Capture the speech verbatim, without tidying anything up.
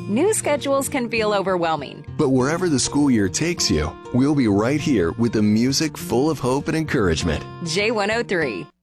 New schedules can feel overwhelming. But wherever the school year takes you, we'll be right here with the music full of hope and encouragement. J one oh three.